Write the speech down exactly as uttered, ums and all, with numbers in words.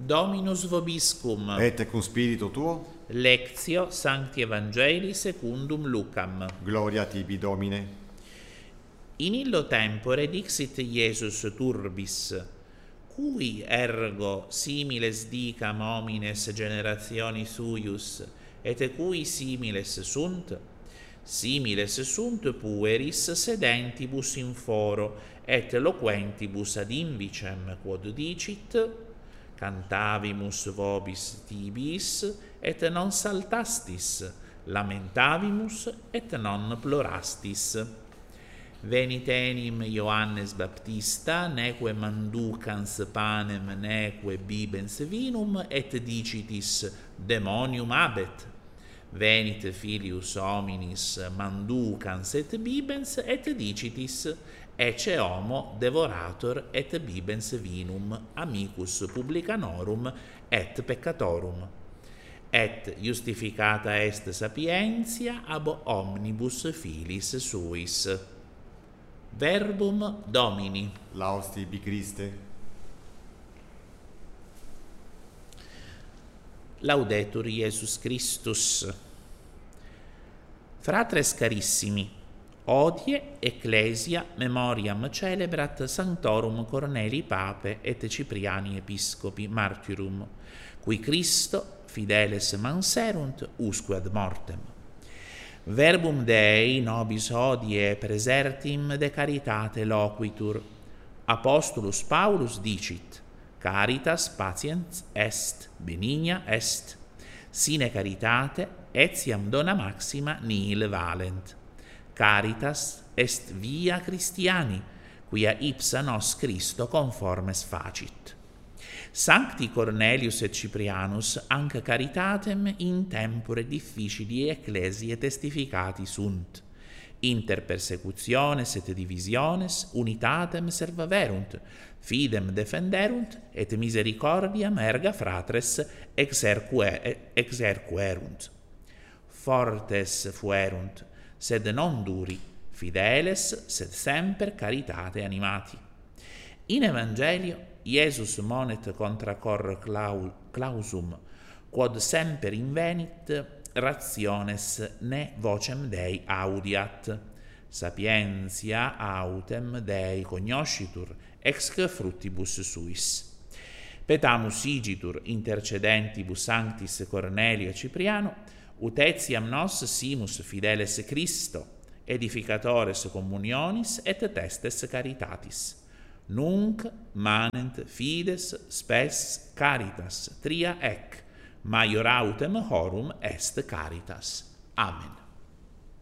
Dominus vobiscum. Et cum spiritu tuo. Lectio Sancti Evangelii secundum Lucam. Gloria tibi, Domine. In illo tempore dixit Iesus turbis, cui ergo similes dicam homines generationis suius, et cui similes sunt? Similes sunt pueris sedentibus in foro, et loquentibus ad invicem, quod dicit: cantavimus vobis tibiis, et non saltastis, lamentavimus, et non plorastis. Venit enim Ioannes Baptista, neque manducans panem, neque bibens vinum, et dicitis: demonium habet. Venit filius hominis, manducans et bibens, et dicitis: ecce homo devorator et bibens vinum, amicus publicanorum et peccatorum. Et justificata est sapientia ab omnibus filis suis. Verbum Domini. Laus tibi, Christe. Laudetur Iesus Christus. Fratres carissimi, hodie ecclesia memoriam celebrat Sanctorum Cornelii Pape et Cipriani Episcopi Martyrum, qui Christo fideles manserunt usque ad mortem. Verbum Dei nobis hodie praesertim de caritate loquitur. Apostolus Paulus dicit: caritas patiens est, benigna est. Sine caritate etiam dona maxima nihil valent. Caritas est via Christiani, quia ipsa nos Christo conformes facit. Sancti Cornelius et Ciprianus anc caritatem in tempore difficili ecclesiae testificati sunt. Inter persecutiones et divisiones unitatem servaverunt, fidem defenderunt, et misericordiam erga fratres exerque, exerquerunt. Fortes fuerunt, sed non duri, fideles, sed semper caritate animati. In Evangelio Iesus monet contra cor clausum, quod semper invenit rationes ne vocem Dei audiat. Sapientia autem Dei cognoscitur, exque fructibus suis. Petamus igitur intercedentibus sanctis Cornelio et Cipriano, ut etiam nos simus fideles Christo, edificatores communionis et testes caritatis. Nunc manent fides spes caritas, tria ec, maior autem horum est caritas. Amen.